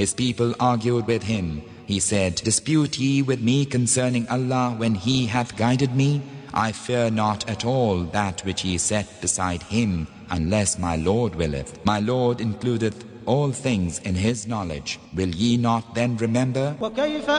His people argued with him. He said, dispute ye with me concerning Allah when He hath guided me? I fear not at all that which ye set beside Him, unless my Lord willeth. My Lord includeth all things in His knowledge. Will ye not then remember?